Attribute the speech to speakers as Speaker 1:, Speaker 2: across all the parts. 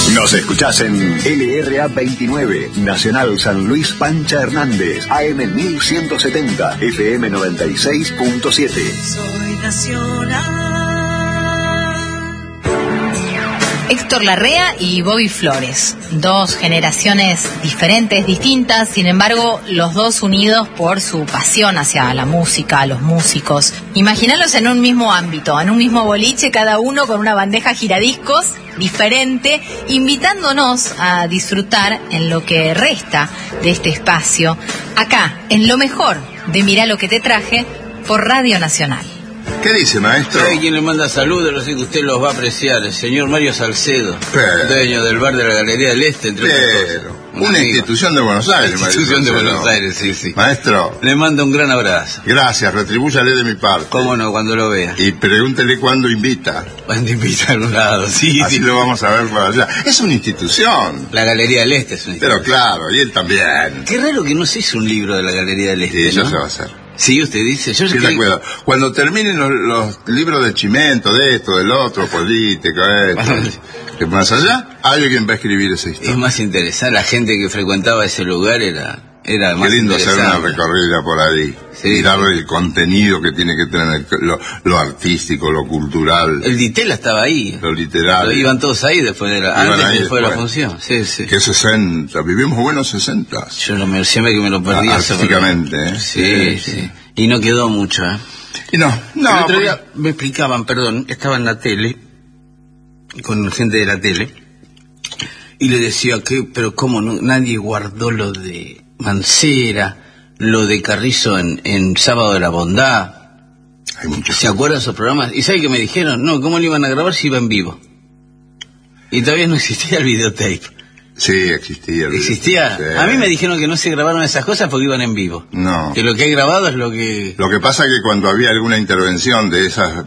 Speaker 1: Nos escuchás en LRA 29, Nacional San Luis Pancha Hernández, AM 1170, FM 96.7.
Speaker 2: Soy nacional.
Speaker 3: Héctor Larrea y Bobby Flores, dos generaciones diferentes, distintas, sin embargo, los dos unidos por su pasión hacia la música, los músicos. Imaginalos en un mismo ámbito, en un mismo boliche, cada uno con una bandeja giradiscos diferente, invitándonos a disfrutar en lo que resta de este espacio, acá, en lo mejor de Mirá lo que te traje, por Radio Nacional.
Speaker 4: ¿Qué dice, maestro?
Speaker 5: ¿Sabe quién le manda saludos? Lo sé que usted los va a apreciar. El señor Mario Salcedo, dueño del bar de la Galería del Este, entre otras cosas.
Speaker 4: Una institución de Buenos Aires,
Speaker 5: Una institución de Buenos Aires, sí, sí.
Speaker 4: Maestro.
Speaker 5: Le mando un gran abrazo.
Speaker 4: Gracias, retribúyale de mi parte.
Speaker 5: Cómo no, cuando lo vea.
Speaker 4: Y pregúntele cuándo invita.
Speaker 5: Cuando invita a algún lado, sí.
Speaker 4: Así
Speaker 5: sí.
Speaker 4: lo vamos a ver para allá. Es una institución.
Speaker 5: La Galería del Este es una institución.
Speaker 4: Pero claro, y él también.
Speaker 5: Qué raro que no se hizo un libro de la Galería del Este,
Speaker 4: Sí, eso
Speaker 5: ¿no?
Speaker 4: se va a hacer.
Speaker 5: Sí, usted dice. Yo
Speaker 4: Sí,
Speaker 5: creo...
Speaker 4: de acuerdo. Cuando terminen los libros de Chimento, de esto, del otro, político, esto, que más allá, alguien va a escribir esa historia.
Speaker 5: Es más interesante. La gente que frecuentaba ese lugar era más
Speaker 4: Qué lindo hacer
Speaker 5: interesante.
Speaker 4: una recorrida por ahí.
Speaker 5: Sí.
Speaker 4: Mirar el contenido que tiene que tener, lo artístico, lo cultural,
Speaker 5: El Ditela estaba ahí.
Speaker 4: lo literal.
Speaker 5: Iban todos ahí después de la,
Speaker 4: Iban
Speaker 5: antes
Speaker 4: ahí
Speaker 5: y después de la
Speaker 4: después.
Speaker 5: función. Sí, sí.
Speaker 4: Que 60, vivimos buenos 60.
Speaker 5: Yo siempre que me lo perdí.
Speaker 4: Artísticamente, ¿eh?
Speaker 5: Sí, sí. Y no quedó mucho, ¿eh?
Speaker 4: Y no,
Speaker 5: El otro día me explicaban, perdón, estaba en la tele, con gente de la tele, y le decía que, pero cómo no, nadie guardó lo de Mancera, lo de Carrizo en Sábado de la Bondad.
Speaker 4: hay muchos.
Speaker 5: ¿Se acuerdan esos programas? ¿Y sabe qué me dijeron? No, ¿cómo lo iban a grabar si iba en vivo? Y todavía no existía el videotape.
Speaker 4: Sí, existía.
Speaker 5: ¿Existía?
Speaker 4: Sí.
Speaker 5: A mí me dijeron que no se grabaron esas cosas porque iban en vivo.
Speaker 4: No.
Speaker 5: Que lo que hay grabado es lo que...
Speaker 4: Lo que pasa es que cuando había alguna intervención de esas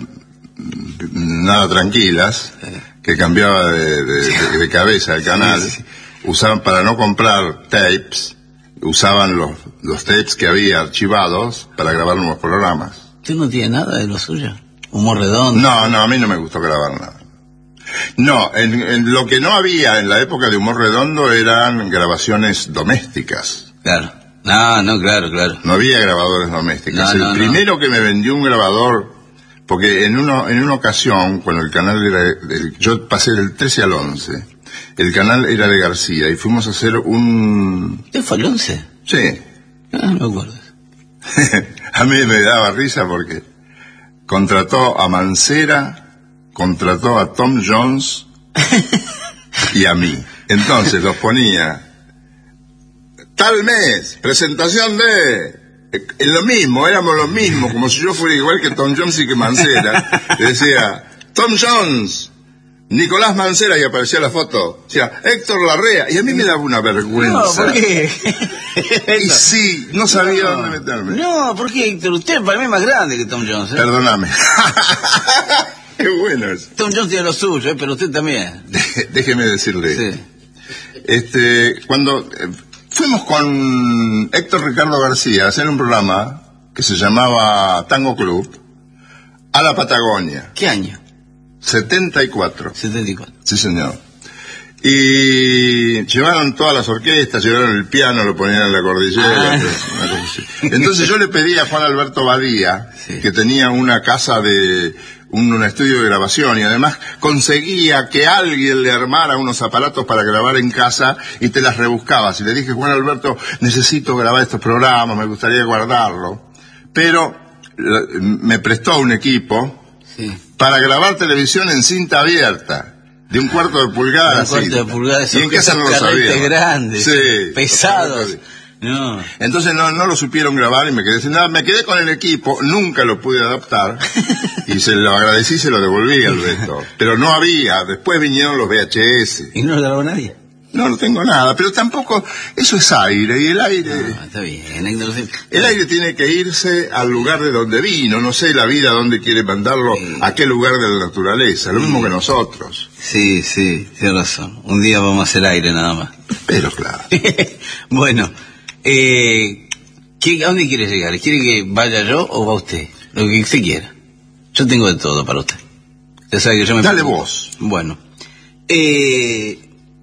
Speaker 4: nada tranquilas, que cambiaba de cabeza el canal,
Speaker 5: Sí, sí.
Speaker 4: usaban, para no comprar tapes, usaban los tapes que había archivados para grabar nuevos programas.
Speaker 5: ¿Usted no tiene nada de lo suyo? ¿Humor redondo?
Speaker 4: No, a mí no me gustó grabar nada. No, en lo que no había en la época de Humor Redondo eran grabaciones domésticas.
Speaker 5: Claro. No, claro.
Speaker 4: No había grabadores domésticos.
Speaker 5: No,
Speaker 4: El primero que me vendió un grabador, porque en una ocasión, cuando el canal era, yo pasé del 13 al 11, el canal era de García, y fuimos a hacer un...
Speaker 5: ¿Usted fue el 11?
Speaker 4: Sí.
Speaker 5: No me acuerdo.
Speaker 4: A mí me daba risa porque contrató a Mancera, contrató a Tom Jones y a mí. Entonces los ponía tal mes, presentación de... En lo mismo, éramos lo mismo, como si yo fuera igual que Tom Jones y que Mancera. Le decía, Tom Jones, Nicolás Mancera, y aparecía la foto. Decía, Héctor Larrea, y a mí me daba una vergüenza.
Speaker 5: No, ¿por qué?
Speaker 4: Y sí, no sabía dónde meterme.
Speaker 5: No, ¿por qué, Héctor? Usted para mí es más grande que Tom Jones, ¿eh?
Speaker 4: Perdóname. Qué bueno eso.
Speaker 5: Tom Jones tiene lo suyo, pero usted también.
Speaker 4: Déjeme decirle.
Speaker 5: Sí.
Speaker 4: Cuando fuimos con Héctor Ricardo García a hacer un programa que se llamaba Tango Club a la Patagonia.
Speaker 5: ¿Qué año?
Speaker 4: 74.
Speaker 5: 74.
Speaker 4: Sí, señor. Y llevaron todas las orquestas, llevaron el piano, lo ponían en la cordillera. Una cosa así. Entonces yo le pedí a Juan Alberto Badía,
Speaker 5: Sí.
Speaker 4: que tenía una casa de... un estudio de grabación, y además conseguía que alguien le armara unos aparatos para grabar en casa y te las rebuscabas. Y le dije, Juan Alberto, necesito grabar estos programas, me gustaría guardarlo. Pero me prestó un equipo
Speaker 5: Sí.
Speaker 4: para grabar televisión en cinta abierta, de 1/4 de pulgada.
Speaker 5: Un cuarto de pulgada,
Speaker 4: y en casa no lo sabía.
Speaker 5: grandes,
Speaker 4: Sí,
Speaker 5: pesados. No.
Speaker 4: Entonces no lo supieron grabar y me quedé sin nada. Me quedé con el equipo, nunca lo pude adaptar y se lo agradecí y se lo devolví al resto. Pero no había, después vinieron los VHS.
Speaker 5: ¿Y no lo grabó nadie?
Speaker 4: No tengo nada, pero tampoco, eso es aire, y el aire...
Speaker 5: No, está bien, Héctor.
Speaker 4: El aire tiene que irse al lugar de donde vino, no sé la vida dónde quiere mandarlo, a qué lugar de la naturaleza, lo mismo que nosotros.
Speaker 5: Sí, tiene razón. Un día vamos a hacer aire nada más.
Speaker 4: Pero claro.
Speaker 5: Bueno, ¿a dónde quiere llegar? ¿Quiere que vaya yo o va usted? Lo que usted quiera. Yo tengo de todo para usted. Ya sabe que yo me...
Speaker 4: Dale vos.
Speaker 5: Bueno,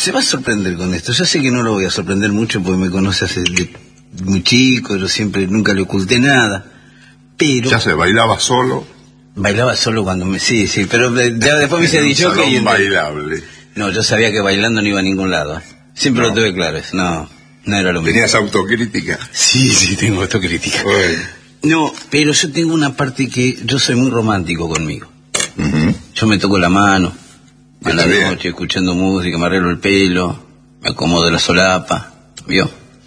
Speaker 5: se va a sorprender con esto. Yo sé que no lo voy a sorprender mucho porque me conoce hace muy chico, yo siempre, nunca le oculté nada, pero...
Speaker 4: Ya se bailaba solo.
Speaker 5: Bailaba solo cuando me... Sí, pero ya después me hice dicho que...
Speaker 4: bailable.
Speaker 5: No, yo sabía que bailando no iba a ningún lado. Siempre lo tuve claro, no era lo mismo.
Speaker 4: ¿Tenías autocrítica?
Speaker 5: Sí, tengo autocrítica.
Speaker 4: Bueno.
Speaker 5: No, pero yo tengo una parte que yo soy muy romántico conmigo.
Speaker 4: Uh-huh.
Speaker 5: Yo me toco la mano a la
Speaker 4: bien.
Speaker 5: noche escuchando música, me arreglo el pelo, me acomodo la solapa, ¿vio?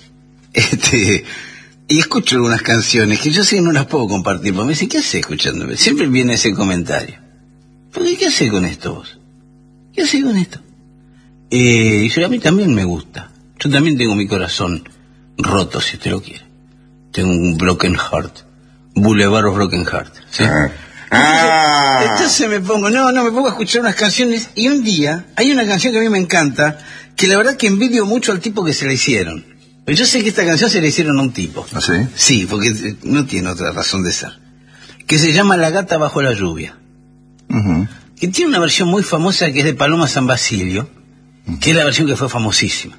Speaker 5: Y escucho algunas canciones que yo sé que no las puedo compartir, porque me dicen, ¿qué haces escuchándome? Siempre viene ese comentario. ¿Qué haces con esto vos? ¿Qué haces con esto? Y yo, a mí también me gusta. Yo también tengo mi corazón roto, si usted lo quiere. Tengo un broken heart. Boulevard of Broken Heart. ¿Sí? Entonces me pongo a escuchar unas canciones, y un día hay una canción que a mí me encanta, que la verdad que envidio mucho al tipo que se la hicieron. Pero yo sé que esta canción se la hicieron a un tipo.
Speaker 4: ¿Ah, sí?
Speaker 5: Sí, porque no tiene otra razón de ser. Que se llama La gata bajo la lluvia.
Speaker 4: Uh-huh.
Speaker 5: Que tiene una versión muy famosa que es de Paloma San Basilio, que es la versión que fue famosísima.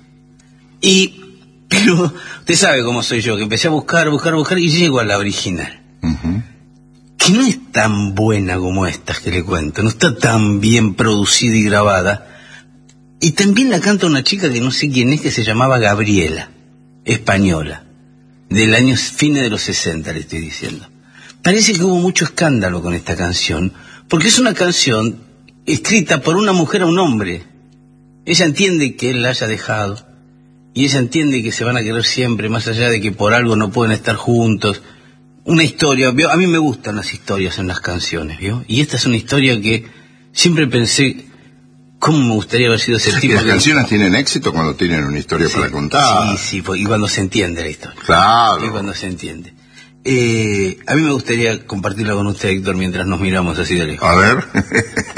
Speaker 5: Pero usted sabe cómo soy yo, que empecé a buscar y llego a la original.
Speaker 4: Uh-huh.
Speaker 5: Que no es tan buena como estas que le cuento, no está tan bien producida y grabada. Y también la canta una chica que no sé quién es, que se llamaba Gabriela, española, del año fines de los 60, le estoy diciendo. Parece que hubo mucho escándalo con esta canción, porque es una canción escrita por una mujer a un hombre. Ella entiende que él la haya dejado, y ella entiende que se van a querer siempre, más allá de que por algo no pueden estar juntos. Una historia, ¿vio? A mí me gustan las historias en las canciones, ¿vio? Y esta es una historia que siempre pensé, ¿cómo me gustaría haber sido ese tipo?
Speaker 4: Que las canciones tienen éxito cuando tienen una historia para contar.
Speaker 5: Sí, y cuando se entiende la historia.
Speaker 4: Claro.
Speaker 5: Y cuando se entiende. A mí me gustaría compartirla con usted, Héctor, mientras nos miramos así de lejos.
Speaker 4: A ver.